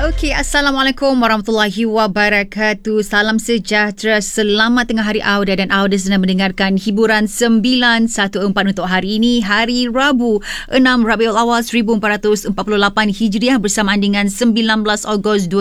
Okey, Assalamualaikum warahmatullahi wabarakatuh. Salam sejahtera. Selamat tengah hari Auda, dan Auda sedang mendengarkan hiburan 914 untuk hari ini, hari Rabu 6 Rabiul Awal 1448 Hijriah, bersamaan dengan 19 Ogos